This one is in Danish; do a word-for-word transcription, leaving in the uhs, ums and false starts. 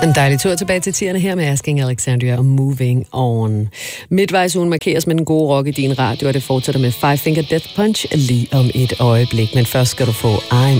En dejlig tur tilbage til tierne her med Asking Alexandria og Moving On. Midtvejsugen markeres med den gode rock i din radio, og det fortsætter med Five Finger Death Punch lige om et øjeblik. Men først skal du få I'm